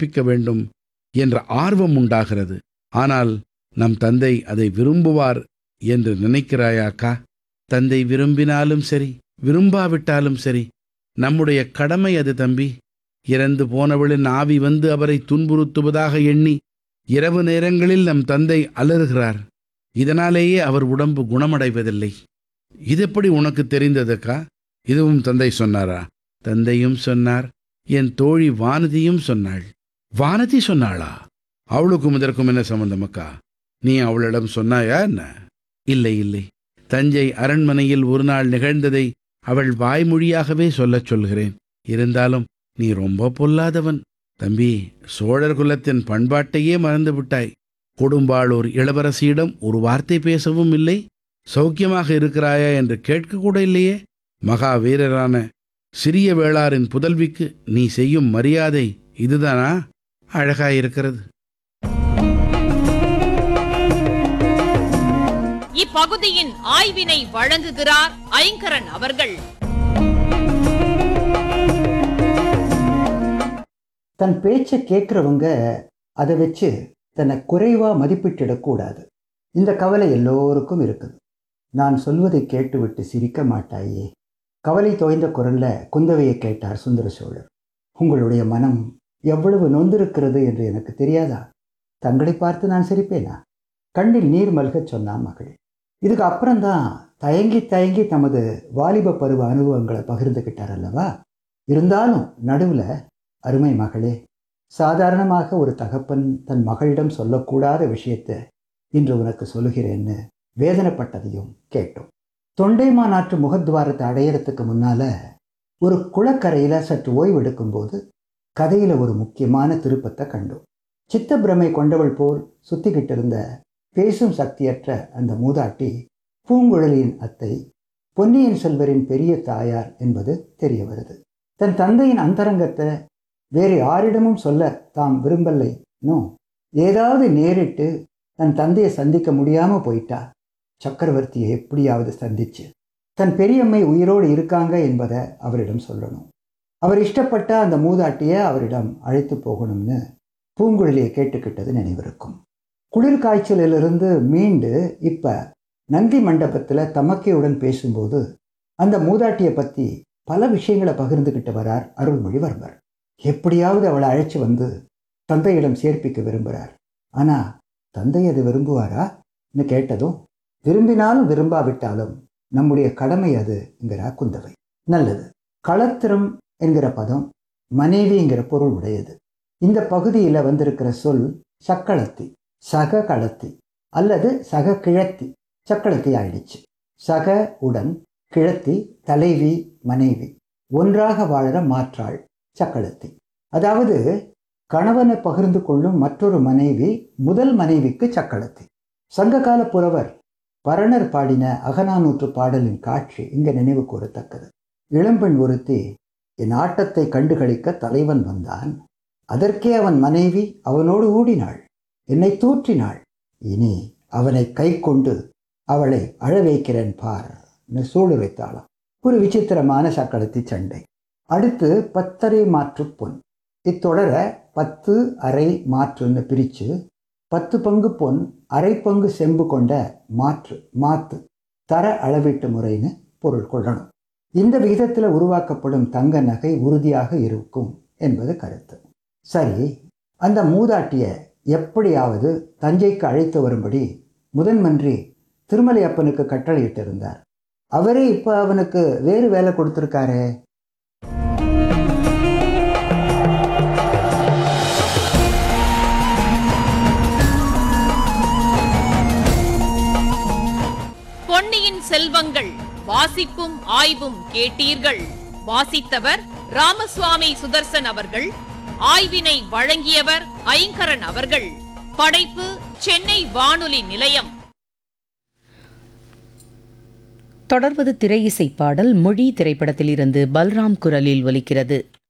கற்பிக்க வேண்டும் என்ற ஆர்வம் உண்டாகிறது. ஆனால் நம் தந்தை அதை விரும்புவார் என்று நினைக்கிறாயாக்கா? தந்தை விரும்பினாலும் சரி, விரும்பாவிட்டாலும் சரி, நம்முடைய கடமை அது தம்பி. இறந்து போனவளின் ஆவி வந்து அவரை துன்புறுத்துவதாக எண்ணி இரவு நேரங்களில் நம் தந்தை அலறுகிறார். இதனாலேயே அவர் உடம்பு குணமடைவதில்லை. இதெப்படி உனக்கு தெரிந்ததுக்கா? இதுவும் தந்தை சொன்னாரா? தந்தையும் சொன்னார், என் தோழி வானதியும் சொன்னாள். வானதி சொன்னாளா? அவளுக்கும் இதற்கும் என்ன சம்பந்தம் அக்கா? நீ அவளிடம் சொன்னாயா என்ன? இல்லை இல்லை, தஞ்சை அரண்மனையில் ஒரு நாள் நிகழ்ந்ததை அவள் வாய்மொழியாகவே சொல்லச் சொல்கிறேன். இருந்தாலும் நீ ரொம்ப பொல்லாதவன் தம்பி. சோழர் குலத்தின் பண்பாட்டையே மறந்து விட்டாய். கொடும்பாளூர் இளவரசியிடம் ஒரு வார்த்தை பேசவும் இல்லை. சௌக்கியமாக இருக்கிறாயா என்று கேட்க கூட இல்லையே. மகா வீரரான சிறிய வேளாரின் புதல்விக்கு நீ செய்யும் மரியாதை இதுதானா? அழகாயிருக்கிறது. இப்பகுதியின் ஆய்வினை வழங்குகிறார் ஐங்கரன் அவர்கள். தன் பேச்சை கேட்குறவங்க அதை வச்சு தன்னை குறைவாக மதிப்பிட்டிடக்கூடாது. இந்த கவலை எல்லோருக்கும் இருக்குது. நான் சொல்வதை கேட்டுவிட்டு சிரிக்க மாட்டாயே. கவலை தோய்ந்த குரல்ல குந்தவையை கேட்டார் சுந்தர சோழர். உங்களுடைய மனம் எவ்வளவு நொந்திருக்கிறது என்று எனக்கு தெரியாதா? தங்களை பார்த்து நான் சிரிப்பேனா? கண்ணில் நீர் மல்கச் சொன்னான் மகள். இதுக்கு அப்புறம்தான் தயங்கி தயங்கி தமது வாலிப பருவ அனுபவங்களை பகிர்ந்துக்கிட்டார் அல்லவா? இருந்தாலும் நடுவில், அருமை மகளே, சாதாரணமாக ஒரு தகப்பன் தன் மகளிடம் சொல்லக்கூடாத விஷயத்தை இன்று உனக்கு சொல்லுகிறேன்னு வேதனைப்பட்டதையும் கேட்டோம். தொண்டைமானாற்று முகத்வாரத்தை அடையிறதுக்கு முன்னால ஒரு குளக்கரையில் சற்று ஓய்வு எடுக்கும்போது கதையில் ஒரு முக்கியமான திருப்பத்தை கண்டோம். சித்தப்பிரமை கொண்டவள் போல் சுத்திக்கிட்டு இருந்த பேசும் சக்தியற்ற அந்த மூதாட்டி பூங்குழலியின் அத்தை, பொன்னியின் செல்வரின் பெரிய தாயார் என்பது தெரிய வருது. தன் தந்தையின் அந்தரங்கத்தை வேறு யாரிடமும் சொல்ல தாம் விரும்பலைனோ, ஏதாவது நேரிட்டு தன் தந்தையை சந்திக்க முடியாமல் போயிட்டா சக்கரவர்த்தியை எப்படியாவது சந்திச்சு தன் பெரியம்மை உயிரோடு இருக்காங்க என்பதை அவரிடம் சொல்லணும். அவர் இஷ்டப்பட்ட அந்த மூதாட்டியை அவரிடம் அழைத்து போகணும்னு பூங்குழலியை கேட்டுக்கிட்டது நினைவிருக்கும். குளிர் காய்ச்சலிலிருந்து மீண்டு இப்போ நந்தி மண்டபத்தில் தமக்கையுடன் பேசும்போது அந்த மூதாட்டியை பற்றி பல விஷயங்களை பகிர்ந்துக்கிட்டு வரார் அருள்மொழிவர்மர். எப்படியாவது அவளை அழைச்சி வந்து தந்தையிடம் சேர்ப்பிக்க விரும்புகிறார். ஆனால் தந்தை அது விரும்புவாரான்னு கேட்டதும், விரும்பினாலும் விரும்பாவிட்டாலும் நம்முடைய கடமை அதுங்கிறா குந்தவை. நல்லது. களத்திரம் என்கிற பதம் மனைவிங்கிற பொருள் உடையது. இந்த பகுதியில் வந்திருக்கிற சொல் சக்களத்தி, சக களத்தி அல்லது சக கிழத்தி. சக்களத்தி ஆயிடுச்சு. சக உடன், கிழத்தி தலைவி, மனைவி, ஒன்றாக வாழற மாற்றாள் சக்களத்தி. அதாவது கணவனை பகிர்ந்து கொள்ளும் மற்றொரு மனைவி முதல் மனைவிக்கு சக்களத்தி. சங்ககால புலவர் பரணர் பாடின அகநானூற்று பாடலின் காட்சி இங்கே நினைவு கூறத்தக்கது. இளம்பெண் ஒருத்தி, என் ஆட்டத்தை கண்டுகளிக்க தலைவன் வந்தான், அதற்கே அவன் மனைவி அவனோடு ஊடினாள், என்னை தூற்றினாள், இனி அவனை கை கொண்டு அவளை அழ வைக்கிறேன் பார் சூளுரைத்தாளாம். ஒரு விசித்திரமான சக்களத்தி சண்டை. அடுத்து 10 மாற்று பொன். இத்தொடர 10 அரை மாற்றுன்னு பிரித்து 10 பங்கு பொன், அரை பங்கு செம்பு கொண்ட மாத்து தர அளவீட்டு முறைன்னு பொருள் கொள்ளணும். இந்த விகிதத்தில் உருவாக்கப்படும் தங்க நகை உறுதியாக இருக்கும் என்பது கருத்து. சரி, அந்த மூதாட்டியை எப்படியாவது தஞ்சைக்கு அழைத்து வரும்படி முதன்மன்றி திருமலை அப்பனுக்கு கட்டளையிட்டு இருந்தார். அவரே இப்போ அவனுக்கு வேறு வேலை கொடுத்துருக்காரே. பொன்னியின் செல்வங்கள் வாசிப்பும் ஆய்வும் கேட்டீர்கள். வாசித்தவர் ராமசுவாமி சுதர்சன் அவர்கள். ஆய்வினை வழங்கியவர் ஐங்கரன் அவர்கள். படைப்பு சென்னை வானொலி நிலையம். தொடர்வது திரை இசை பாடல். மொழி திரைப்படத்திலிருந்து பல்ராம் குரலில் ஒலிக்கிறது.